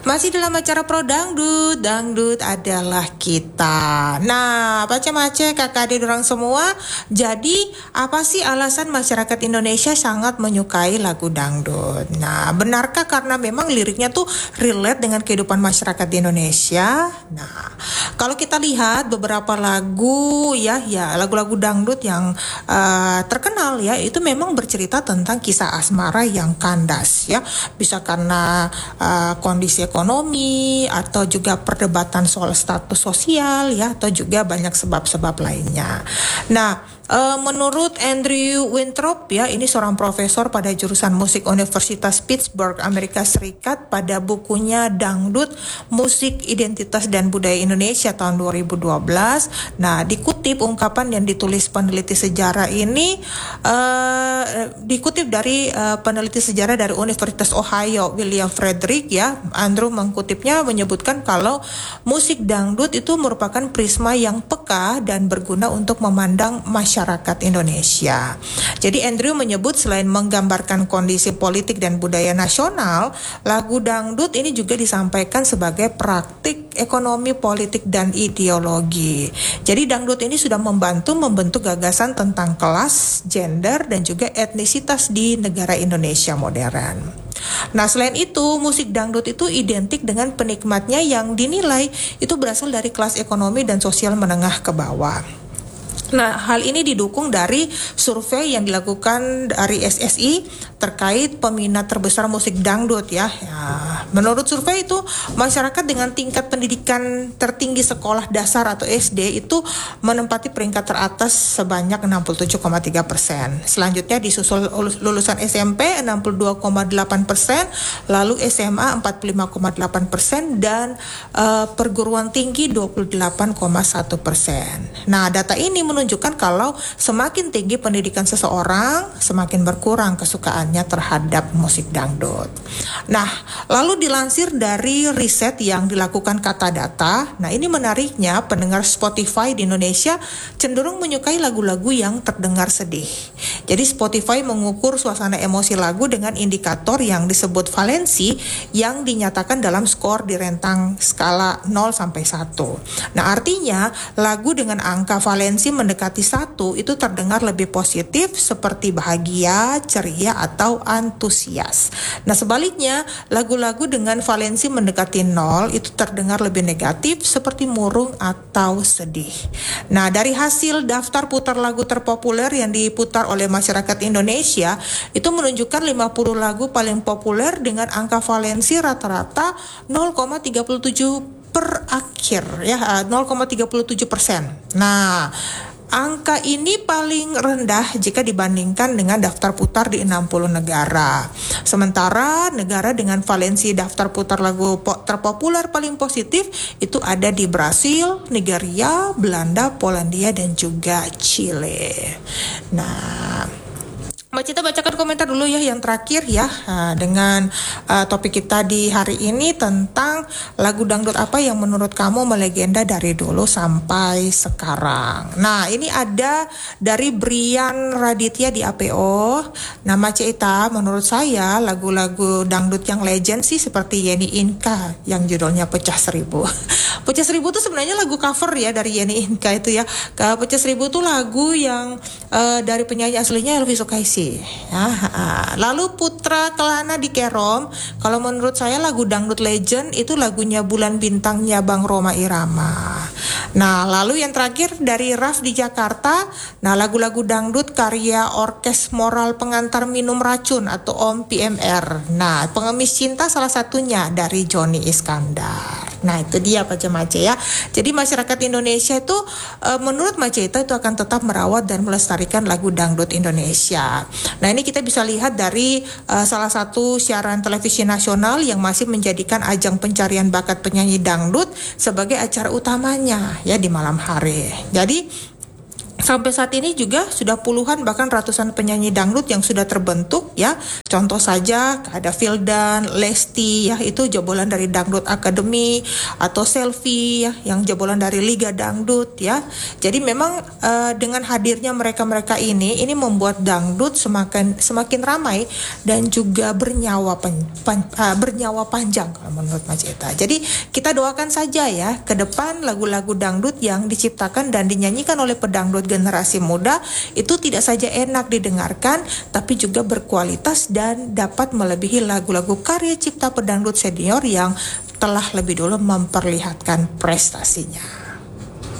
Masih dalam acara Pro Dangdut, Dangdut adalah kita. Nah, Pace-Mace, kakak adik orang semua, jadi apa sih alasan masyarakat Indonesia sangat menyukai lagu dangdut? Nah, benarkah karena memang liriknya tuh relate dengan kehidupan masyarakat di Indonesia? Nah, kalau kita lihat beberapa lagu ya lagu-lagu dangdut yang terkenal ya, itu memang bercerita tentang kisah asmara yang kandas ya. Bisa karena kondisi ekonomi atau juga perdebatan soal status sosial ya, atau juga banyak sebab-sebab lainnya. Nah, menurut Andrew Winthrop ya, ini seorang profesor pada jurusan musik Universitas Pittsburgh, Amerika Serikat, pada bukunya Dangdut, Musik, Identitas dan Budaya Indonesia tahun 2012. Nah, dikutip ungkapan yang ditulis peneliti sejarah ini dikutip dari peneliti sejarah dari Universitas Ohio, William Frederick ya. Andrew mengkutipnya menyebutkan kalau musik dangdut itu merupakan prisma yang peka dan berguna untuk memandang masyarakat Indonesia. Jadi Andrew menyebut selain menggambarkan kondisi politik dan budaya nasional, lagu dangdut ini juga disampaikan sebagai praktik ekonomi, politik, dan ideologi. Jadi dangdut ini sudah membentuk gagasan tentang kelas, gender, dan juga etnisitas di negara Indonesia modern. Nah, selain itu, musik dangdut itu identik dengan penikmatnya yang dinilai itu berasal dari kelas ekonomi dan sosial menengah ke bawah. Nah, hal ini didukung dari survei yang dilakukan dari SSI terkait peminat terbesar musik dangdut ya. Menurut survei itu, masyarakat dengan tingkat pendidikan tertinggi sekolah dasar atau SD itu menempati peringkat teratas sebanyak 67,3%. Selanjutnya disusul lulusan SMP 62,8%, lalu SMA 45,8% dan perguruan tinggi 28,1%. Nah, data ini menunjukkan kalau semakin tinggi pendidikan seseorang, semakin berkurang kesukaannya terhadap musik dangdut. Nah, lalu dilansir dari riset yang dilakukan Kata Data, nah ini menariknya pendengar Spotify di Indonesia cenderung menyukai lagu-lagu yang terdengar sedih. Jadi Spotify mengukur suasana emosi lagu dengan indikator yang disebut valensi yang dinyatakan dalam skor di rentang skala 0 sampai 1. Nah, artinya lagu dengan angka valensi mendekati 1 itu terdengar lebih positif seperti bahagia, ceria, atau antusias. Nah, sebaliknya lagu-lagu dengan valensi mendekati 0 itu terdengar lebih negatif seperti murung atau sedih. Nah, dari hasil daftar putar lagu terpopuler yang diputar oleh masyarakat Indonesia itu menunjukkan 50 lagu paling populer dengan angka valensi rata-rata 0,37 per akhir ya, 0,37%. Nah, angka ini paling rendah jika dibandingkan dengan daftar putar di 60 negara. Sementara negara dengan valensi daftar putar lagu terpopuler paling positif itu ada di Brasil, Nigeria, Belanda, Polandia, dan juga Chile. Nah, Mbak Cita bacakan komentar dulu ya yang terakhir ya, dengan topik kita di hari ini tentang lagu dangdut apa yang menurut kamu melegenda dari dulu sampai sekarang. Nah, ini ada dari Brian Raditya di APO. Nama Cita, menurut saya lagu-lagu dangdut yang legend sih seperti Yeni Inka yang judulnya Pecah Seribu. Pecah Seribu itu sebenarnya lagu cover ya dari Yeni Inka itu ya. Pecah Seribu itu lagu yang dari penyanyi aslinya Elvi Sukaisi. Lalu Putra Kelana di Kerom, kalau menurut saya lagu dangdut legend itu lagunya Bulan Bintangnya Bang Roma Irama. Nah, lalu yang terakhir dari Raf di Jakarta, nah lagu-lagu dangdut karya Orkes Moral Pengantar Minum Racun atau Om PMR. Nah, Pengemis Cinta salah satunya dari Joni Iskandar. Nah, itu dia Pak Mace ya. Jadi masyarakat Indonesia itu menurut Maceta itu akan tetap merawat dan melestarikan lagu dangdut Indonesia. Nah, ini kita bisa lihat dari salah satu siaran televisi nasional yang masih menjadikan ajang pencarian bakat penyanyi dangdut sebagai acara utamanya ya di malam hari. Jadi Sampai saat ini juga sudah puluhan bahkan ratusan penyanyi dangdut yang sudah terbentuk ya. Contoh saja ada Vildan, Lesti ya, itu jebolan dari Dangdut Academy, atau Selfie ya yang jebolan dari Liga Dangdut ya. Jadi memang dengan hadirnya mereka-mereka ini membuat dangdut semakin ramai dan juga bernyawa panjang kalau menurut Mas Eta. Jadi kita doakan saja ya ke depan lagu-lagu dangdut yang diciptakan dan dinyanyikan oleh pedangdut generasi muda itu tidak saja enak didengarkan, tapi juga berkualitas dan dapat melebihi lagu-lagu karya cipta pedangdut senior yang telah lebih dulu memperlihatkan prestasinya.